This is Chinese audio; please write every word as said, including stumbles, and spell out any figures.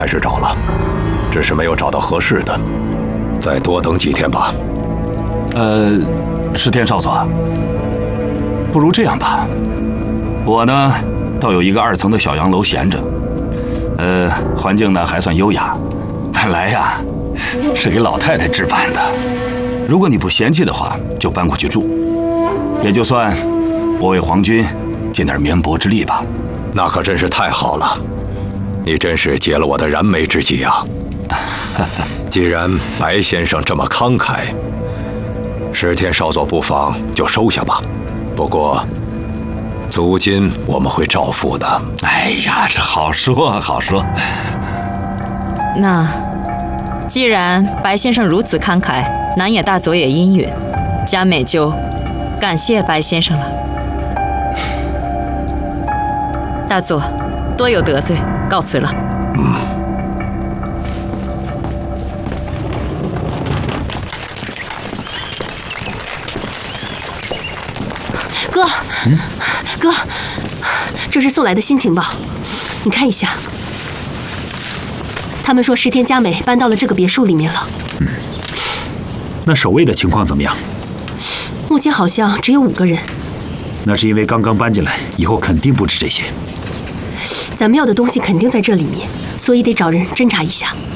还是找了，只是没有找到合适的，再多等几天吧。 呃，石田少佐，不如这样吧，我呢倒有一个二层的小洋楼闲着，呃，环境呢还算优雅，本来呀是给老太太置办的，如果你不嫌弃的话，就搬过去住，也就算我为皇军尽点绵薄之力吧。 那可真是太好了，你真是解了我的燃眉之急啊！既然白先生这么慷慨，石田少佐不妨就收下吧。不过租金我们会照付的。 哎呀，这好说好说。 那既然白先生如此慷慨，南野大佐也应允，佳美就感谢白先生了。大佐，多有得罪，告辞了。 嗯。 哥，嗯，哥，这是送来的新情报，你看一下。他们说石田佳美搬到了这个别墅里面了。 嗯，那守卫的情况怎么样？ 目前好像只有五个人。 那是因为刚刚搬进来，以后肯定不止这些。 咱们要的东西肯定在这里面，所以得找人侦查一下。